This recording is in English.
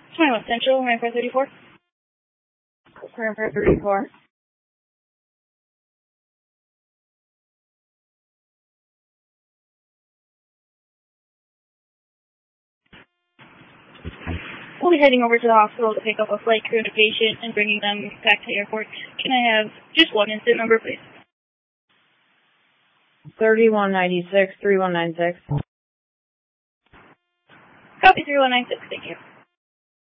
21 Central, Ramp 34. Ramp 34. We'll be heading over to the hospital to pick up a flight crew and a patient and bringing them back to the airport. Can I have just one incident number, please? 3196, 3196. Copy 3196, thank you.